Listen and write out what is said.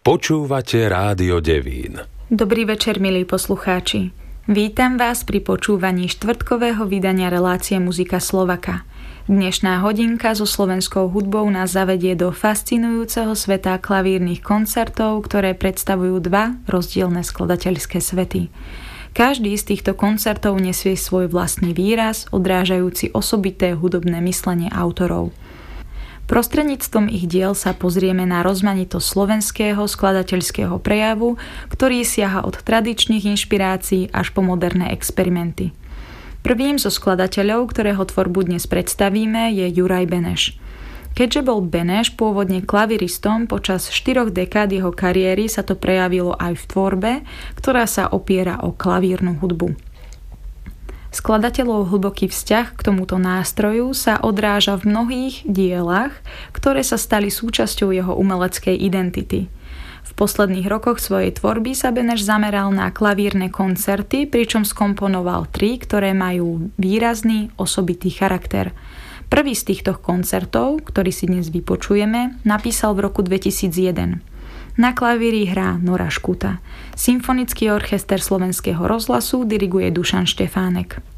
Počúvate Rádio Devín. Dobrý večer, milí poslucháči. Vítam vás pri počúvaní štvrtkového vydania relácie Muzika Slovaka. Dnešná hodinka so slovenskou hudbou nás zavedie do fascinujúceho sveta klavírnych koncertov, ktoré predstavujú dva rozdielne skladateľské svety. Každý z týchto koncertov nesie svoj vlastný výraz, odrážajúci osobité hudobné myslenie autorov. Prostredníctvom ich diel sa pozrieme na rozmanitosť slovenského skladateľského prejavu, ktorý siaha od tradičných inšpirácií až po moderné experimenty. Prvým zo skladateľov, ktorého tvorbu dnes predstavíme, je Juraj Beneš. Keďže bol Beneš pôvodne klaviristom, počas 4 dekád jeho kariéry sa to prejavilo aj v tvorbe, ktorá sa opiera o klavírnu hudbu. Skladateľov hlboký vzťah k tomuto nástroju sa odráža v mnohých dielach, ktoré sa stali súčasťou jeho umeleckej identity. V posledných rokoch svojej tvorby sa Beneš zameral na klavírne koncerty, pričom skomponoval 3, ktoré majú výrazný, osobitý charakter. Prvý z týchto koncertov, ktorý si dnes vypočujeme, napísal v roku 2001. Na klavíri hrá Nora Škuta. Symfonický orchester Slovenského rozhlasu diriguje Dušan Štefánek.